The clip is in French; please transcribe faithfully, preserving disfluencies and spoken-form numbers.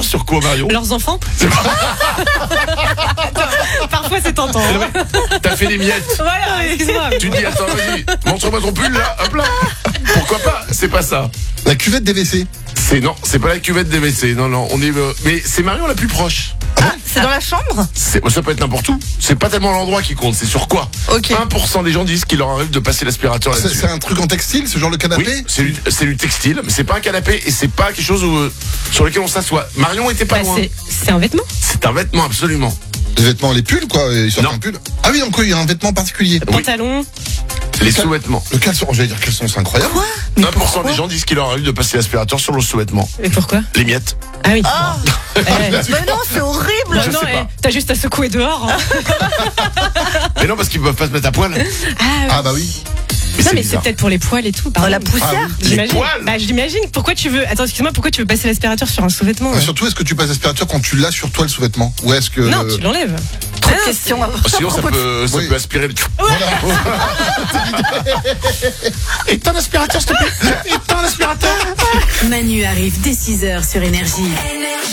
l'aspirateur sur quoi, Marion? Leurs enfants. Parfois c'est tentant. Hein. T'as fait des miettes. Voilà, excuse-moi. Tu dis, attends, vas-y, montre-moi ton pull là, hop là. Pourquoi pas? C'est pas ça. La cuvette des W C. C'est non, c'est pas la cuvette des W C. Non, non, on est. Euh, mais c'est Marion la plus proche. Ah, c'est dans la chambre? C'est, ça peut être n'importe où. C'est pas tellement l'endroit qui compte, c'est sur quoi. Ok. un pour cent des gens disent qu'il leur arrive de passer l'aspirateur C'est, là-dessus. c'est un truc en textile, ce genre le canapé? Oui, c'est du, c'est du textile, mais c'est pas un canapé et c'est pas quelque chose où, euh, sur lequel on s'assoit. Marion était pas Bah, loin. c'est, c'est un vêtement. C'est un vêtement, absolument. Les vêtements, les pulls, quoi. Ils sortent Non. un pull. Ah oui, donc il y a un vêtement particulier. Oui. Pantalon. Les sous-vêtements. Le caleçon, j'allais dire caleçon, c'est incroyable. un pour cent des gens disent qu'il leur arrive de passer l'aspirateur sur le sous-vêtement. Et pourquoi? Les miettes. Ah oui. Ah, Eh, mais non, c'est horrible. non, je non, sais eh, pas. t'as juste à secouer dehors. Hein. Mais non, parce qu'ils peuvent pas se mettre à poil. Mais Ah, Ah bah oui. non, mais c'est bizarre. peut-être pour les poils et tout. Oh, pardon. la poussière. Ah oui. J'imagine. Les poils. Bah, j'imagine. Pourquoi tu veux. Attends, excuse-moi, pourquoi tu veux passer l'aspirateur sur un sous-vêtement? Ah, hein surtout, est-ce que tu passes l'aspirateur quand tu l'as sur toi le sous-vêtement? Ou est-ce que. Non, tu l'enlèves. Trop Ah, de questions. à Sinon, ça propos de- peut, ça Oui. peut aspirer le. Voilà. Éteins l'aspirateur, s'il te plaît. Éteins l'aspirateur. Manu arrive dès six heures sur Énergie.